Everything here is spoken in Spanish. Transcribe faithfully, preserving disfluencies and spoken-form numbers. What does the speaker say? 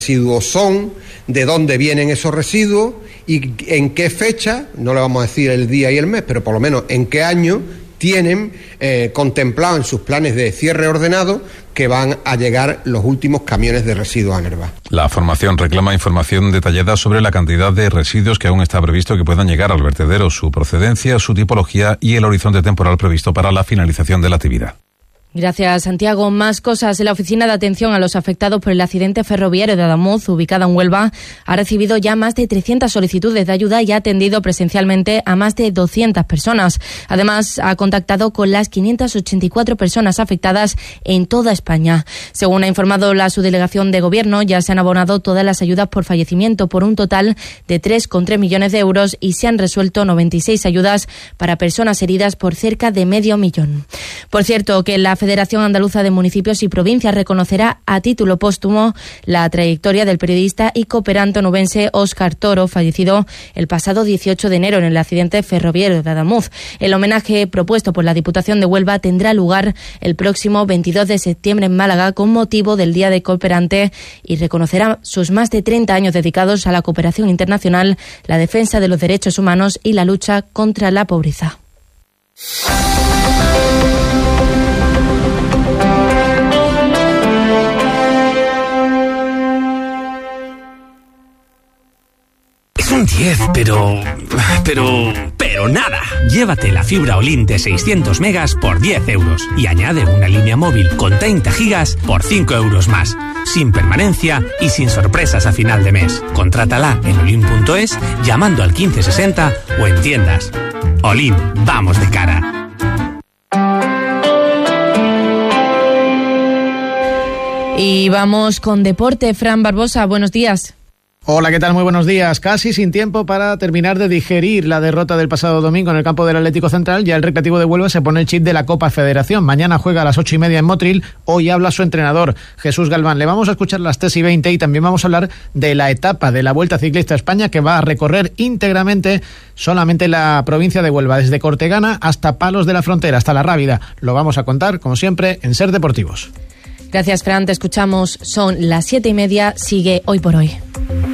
residuos son, de dónde vienen esos residuos y en qué fecha, no le vamos a decir el día y el mes, pero por lo menos en qué año tienen eh, contemplado en sus planes de cierre ordenado que van a llegar los últimos camiones de residuos a Nerva. La formación reclama información detallada sobre la cantidad de residuos que aún está previsto que puedan llegar al vertedero, su procedencia, su tipología y el horizonte temporal previsto para la finalización de la actividad. Gracias, Santiago. Más cosas. La Oficina de Atención a los Afectados por el Accidente Ferroviario de Adamuz, ubicada en Huelva, ha recibido ya más de trescientas solicitudes de ayuda y ha atendido presencialmente a más de doscientas personas. Además, ha contactado con las quinientas ochenta y cuatro personas afectadas en toda España. Según ha informado la subdelegación de Gobierno, ya se han abonado todas las ayudas por fallecimiento por un total de tres coma tres millones de euros y se han resuelto noventa y seis ayudas para personas heridas por cerca de medio millón. Por cierto, que la Federación Andaluza de Municipios y Provincias reconocerá a título póstumo la trayectoria del periodista y cooperante onubense Óscar Toro, fallecido el pasado dieciocho de enero en el accidente ferroviario de Adamuz. El homenaje propuesto por la Diputación de Huelva tendrá lugar el próximo veintidós de septiembre en Málaga con motivo del Día de Cooperante y reconocerá sus más de treinta años dedicados a la cooperación internacional, la defensa de los derechos humanos y la lucha contra la pobreza. Un diez, pero... pero... pero nada. Llévate la fibra Olin de seiscientos megas por diez euros y añade una línea móvil con treinta gigas por cinco euros más, sin permanencia y sin sorpresas a final de mes. Contrátala en olin punto es llamando al quince sesenta o en tiendas. Olin, vamos de cara. Y vamos con deporte. Fran Barbosa, buenos días. Hola, ¿qué tal? Muy buenos días. Casi sin tiempo para terminar de digerir la derrota del pasado domingo en el campo del Atlético Central, ya el Recreativo de Huelva se pone el chip de la Copa Federación. Mañana juega a las ocho y media en Motril. Hoy habla su entrenador, Jesús Galván. Le vamos a escuchar las tres y veinte y también vamos a hablar de la etapa de la Vuelta Ciclista a España que va a recorrer íntegramente solamente la provincia de Huelva, desde Cortegana hasta Palos de la Frontera, hasta La Rábida. Lo vamos a contar, como siempre, en Ser Deportivos. Gracias, Fran. Te escuchamos. Son las siete y media. Sigue Hoy por Hoy.